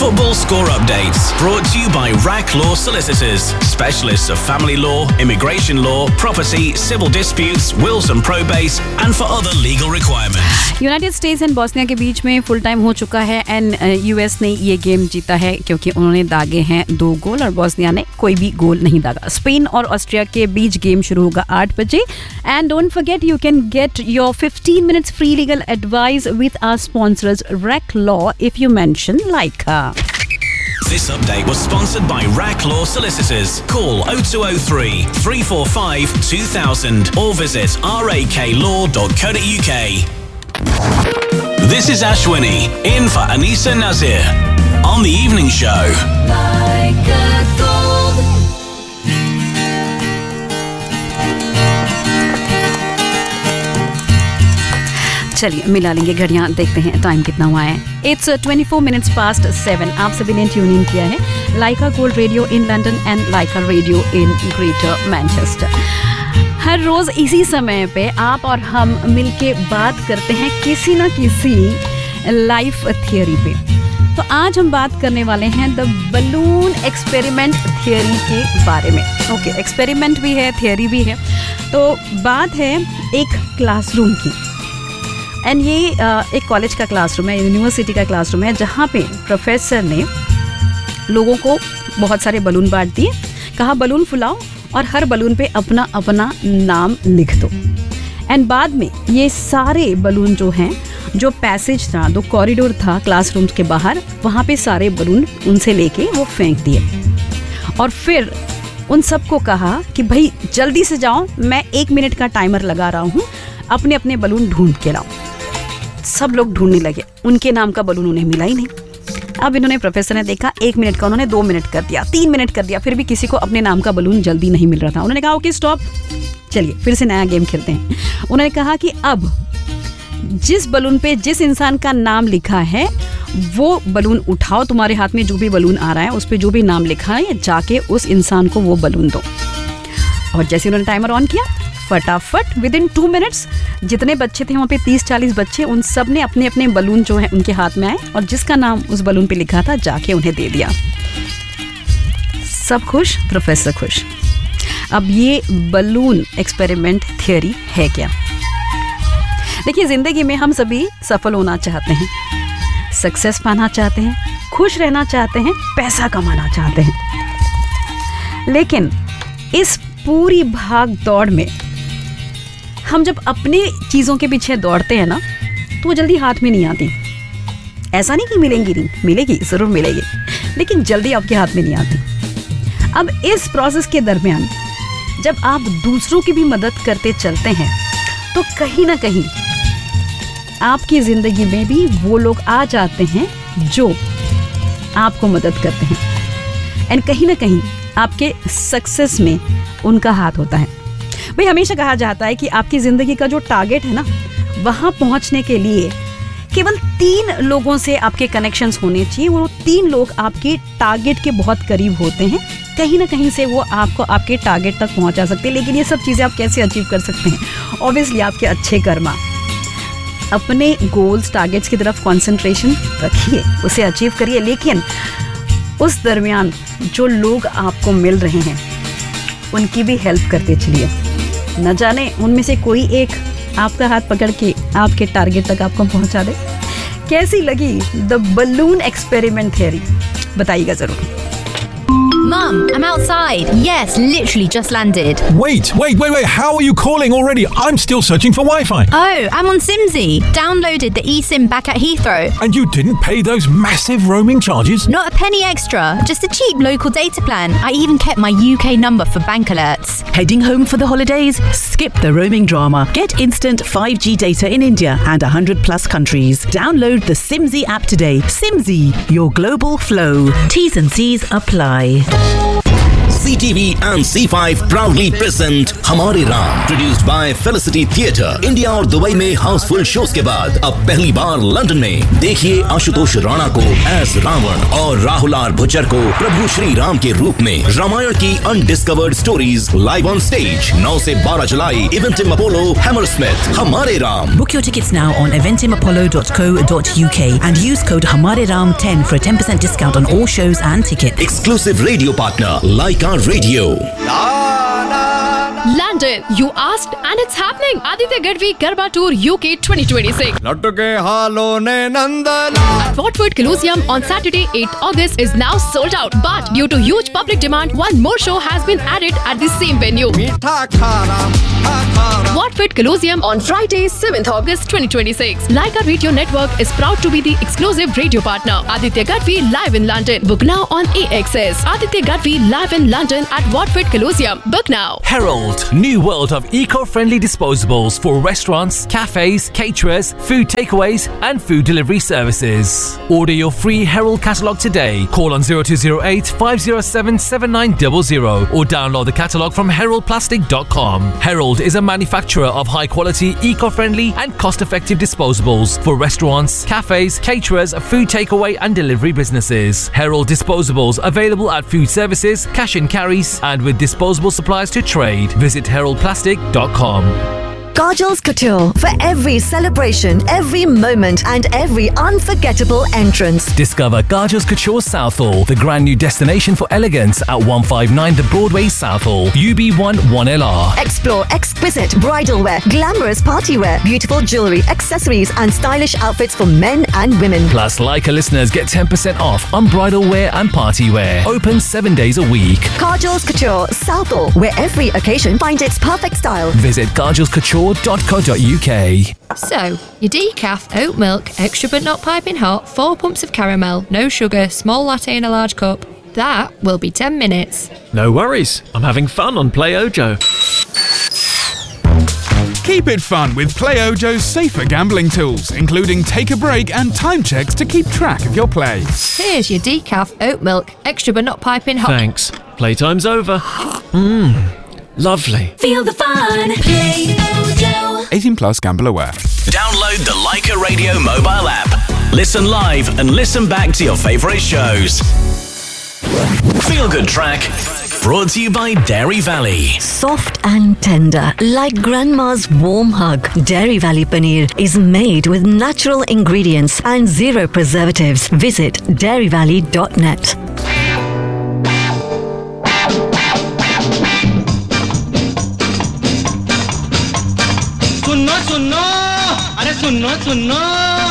Football score updates brought to you by RAC Law Solicitors, specialists of family law, immigration law, property, civil disputes, wills and probates, and for other legal requirements. United states and Bosnia के बीच में full time हो चुका है and US ने ये game जीता है क्योंकि उन्होंने दागे हैं 2 गोल और बॉस्निया ने कोई भी गोल नहीं दागा. स्पेन और ऑस्ट्रिया के बीच गेम शुरू होगा 8 बजे. And don't forget you can get your 15 minutes free legal advice with our sponsors RAC Law if you mention Laika. This update was sponsored by RAC Law Solicitors. Call 0203 345 2000 or visit raklaw.co.uk. This is Ashwini, in for Anisa Nazir on The Evening Show. Like a gold. चलिए मिला लेंगे घड़ियां, देखते हैं time कितना हुआ है. It's 24 minutes past 7. आप सभी ने ट्यून इन किया है लाइका gold radio in London and Lyca radio in greater Manchester. हर रोज इसी समय पे आप और हम मिलके बात करते हैं किसी न किसी लाइफ थियोरी पे. तो आज हम बात करने वाले हैं द बलून एक्सपेरिमेंट थियोरी के बारे में. ओके, एक्सपेरिमेंट भी है, थियोरी भी है. तो बात है एक क्लासरूम की. एंड ये एक कॉलेज का क्लासरूम है, यूनिवर्सिटी का क्लासरूम है, जहाँ पे प्रोफेसर ने लोगों को बहुत सारे बलून बांट दिए. कहा बलून फुलाओ और हर बलून पे अपना अपना नाम लिख दो. एंड बाद में ये सारे बलून जो हैं, जो पैसेज था, जो कॉरिडोर था क्लासरूम के बाहर, वहाँ पे सारे बलून उनसे लेके वो फेंक दिए. और फिर उन सबको कहा कि भाई जल्दी से जाओ, मैं 1 मिनट का टाइमर लगा रहा हूँ, अपने अपने बलून ढूंढ के लाओ. सब लोग ढूंढने लगे, उनके नाम का बलून उन्हें मिला ही नहीं. अब इन्होंने, प्रोफेसर ने देखा 1 मिनट का उन्होंने 2 मिनट कर दिया, 3 मिनट कर दिया, फिर भी किसी को अपने नाम का बलून जल्दी नहीं मिल रहा था. उन्होंने कहा ओके स्टॉप, चलिए फिर से नया गेम खेलते हैं. उन्होंने कहा कि अब जिस बलून पे जिस इंसान का नाम लिखा है वो बलून उठाओ, तुम्हारे हाथ में जो भी बलून आ रहा है उस पर जो भी नाम लिखा है जाके उस इंसान को वो बलून दो. और जैसे उन्होंने टाइमर ऑन किया, फटाफट विदिन 2 मिनट्स जितने बच्चे थे वहाँ पे 30-40 बच्चे, उन सब ने अपने अपने बलून जो है उनके हाथ में आए और जिसका नाम उस बलून पे लिखा था जाके उन्हें दे दिया. सब खुश, प्रोफेसर खुश. अब ये बलून एक्सपेरिमेंट थियोरी है क्या? देखिए, जिंदगी में हम सभी सफल होना चाहते हैं, सक्सेस पाना चाहते हैं, खुश रहना चाहते हैं, पैसा कमाना चाहते हैं. लेकिन इस पूरी भाग दौड़ में हम जब अपनी चीज़ों के पीछे दौड़ते हैं ना, तो वो जल्दी हाथ में नहीं आती. ऐसा नहीं कि मिलेंगी नहीं, मिलेगी, ज़रूर मिलेगी, लेकिन जल्दी आपके हाथ में नहीं आती. अब इस प्रोसेस के दरमियान जब आप दूसरों की भी मदद करते चलते हैं तो कहीं ना कहीं आपकी ज़िंदगी में भी वो लोग आ जाते हैं जो आपको मदद करते हैं. एंड कहीं ना कहीं आपके सक्सेस में उनका हाथ होता है. भाई हमेशा कहा जाता है कि आपकी ज़िंदगी का जो टारगेट है ना, वहाँ पहुँचने के लिए केवल 3 लोगों से आपके कनेक्शंस होने चाहिए. वो 3 लोग आपके टारगेट के बहुत करीब होते हैं. कहीं ना कहीं से वो आपको आपके टारगेट तक पहुँचा सकते हैं. लेकिन ये सब चीज़ें आप कैसे अचीव कर सकते हैं? ऑब्वियसली आपके अच्छे कर्मा. अपने गोल्स, टारगेट्स की तरफ कंसंट्रेशन रखिए, उसे अचीव करिए. लेकिन उस दरमियान जो लोग आपको मिल रहे हैं उनकी भी हेल्प करते चलिए. न जाने उनमें से कोई एक आपका हाथ पकड़ के आपके टारगेट तक आपको पहुंचा दे. कैसी लगी द बलून एक्सपेरिमेंट थियोरी? बताइएगा ज़रूर. Mum, I'm outside. Yes, literally just landed. Wait. How are you calling already? I'm still searching for Wi-Fi. Oh, I'm on Simsy. Downloaded the eSIM back at Heathrow. And you didn't pay those massive roaming charges? Not a penny extra. Just a cheap local data plan. I even kept my UK number for bank alerts. Heading home for the holidays? Skip the roaming drama. Get instant 5G data in India and 100 plus countries. Download the Simsy app today. Simsy, your global flow. T's and C's apply. CTV and C5 proudly present हमारे Ram, produced by Felicity Theatre. India और Dubai में Housefull shows के बाद अब पहली बार London में देखिए आशुतोष राणा को एज रावण और राहुल आर भुच्चर को प्रभु श्री राम के रूप में। रामायण की undiscovered stories live on stage 9 से 12 जुलाई इवेंटिम अपोलो हैमरस्मिथ। हमारे Ram. Book your tickets now on eventimapollo.co.uk and use code HamareRam10 for a 10% discount on all shows and tickets. Exclusive radio partner Laika Radio. London, you asked and it's happening. Aditya Gadvi Garba Tour UK 2026. At Watford Colosseum on Saturday 8th August is now sold out. But due to huge public demand, one more show has been added at the same venue. Watford Colosseum on Friday 7th August 2026. Laika Radio Network is proud to be the exclusive radio partner. Aditya Gadvi live in London. Book now on AXS. Aditya Gadvi live in London at Watford Colosseum. Book now. Herald, new world of eco-friendly disposables for restaurants, cafes, caterers, food takeaways and food delivery services. Order your free Herald catalogue today. Call on 0208 507 7900 or download the catalogue from heraldplastic.com. Herald is a manufacturer of high-quality, eco-friendly and cost-effective disposables for restaurants, cafes, caterers, food takeaway and delivery businesses. Herald disposables available at food services, cash and carries and with disposable supplies to trade. Visit heraldplastic.com. Kajal's Couture, for every celebration, every moment and every unforgettable entrance. Discover Kajal's Couture Southall, the grand new destination for elegance at 159 The Broadway Southall, UB1 1LR. Explore exquisite bridal wear, glamorous party wear, beautiful jewellery, accessories and stylish outfits for men and women. Plus, Leica listeners get 10% off on bridal wear and party wear. Open 7 days a week. Kajal's Couture Southall, where every occasion finds its perfect style. Visit kajalscouture.co.uk. So, your decaf, oat milk, extra but not piping hot, 4 pumps of caramel, no sugar, small latte in a large cup. That will be 10 minutes. No worries, I'm having fun on Play Ojo. Keep it fun with Play Ojo's safer gambling tools, including take a break and time checks to keep track of your play. Here's your decaf, oat milk, extra but not piping hot. Thanks. Playtime's over. Lovely. Feel the fun. Play Ojo. 18 plus, gamble aware. Download the Leica Radio mobile app. Listen live and listen back to your favourite shows. Feel Good Track, brought to you by Dairy Valley. Soft and tender, like grandma's warm hug. Dairy Valley Paneer is made with natural ingredients and 0 preservatives. Visit dairyvalley.net. सुनो सुनो अरे सुनो सुनो